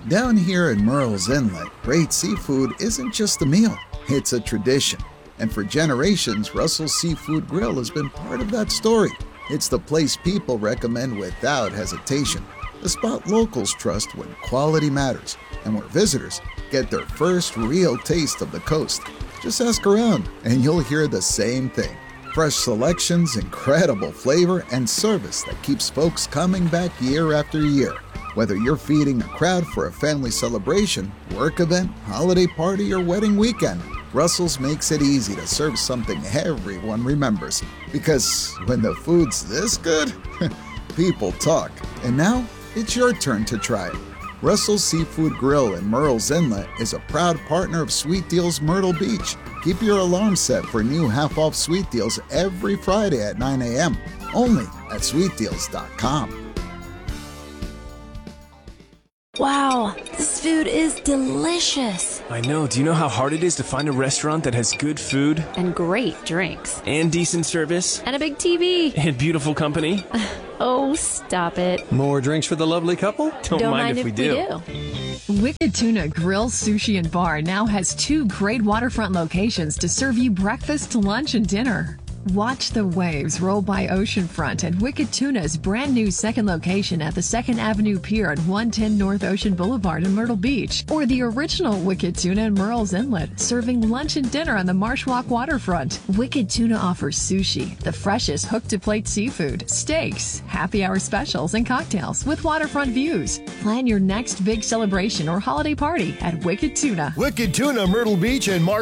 Down here in Murrells Inlet, great seafood isn't just a meal, it's a tradition. And for generations, Russell's Seafood Grill has been part of that story. It's the place people recommend without hesitation, the spot locals trust when quality matters, and where visitors get their first real taste of the coast. Just ask around, and you'll hear the same thing. Fresh selections, incredible flavor, and service that keeps folks coming back year after year. Whether you're feeding a crowd for a family celebration, work event, holiday party, or wedding weekend, Russell's makes it easy to serve something everyone remembers. Because when the food's this good, people talk. And now, it's your turn to try it. Russell's Seafood Grill in Murrells Inlet is a proud partner of Sweet Deals Myrtle Beach. Keep your alarm set for new half-off sweet deals every Friday at 9 a.m. Only at sweetdeals.com. Wow, this food is delicious. I know. Do you know how hard it is to find a restaurant that has good food? And great drinks. And decent service? And a big TV. And beautiful company? Oh, stop it. More drinks for the lovely couple? Don't mind if we do. Wicked Tuna Grill, Sushi, and Bar now has 2 great waterfront locations to serve you breakfast, lunch, and dinner. Watch the waves roll by oceanfront at Wicked Tuna's brand new second location at the 2nd Avenue Pier at 110 North Ocean Boulevard in Myrtle Beach, or the original Wicked Tuna in Murrells Inlet, serving lunch and dinner on the Marsh Walk waterfront. Wicked Tuna offers sushi, the freshest hook-to-plate seafood, steaks, happy hour specials, and cocktails with waterfront views. Plan your next big celebration or holiday party at Wicked Tuna. Wicked Tuna, Myrtle Beach, and Marsh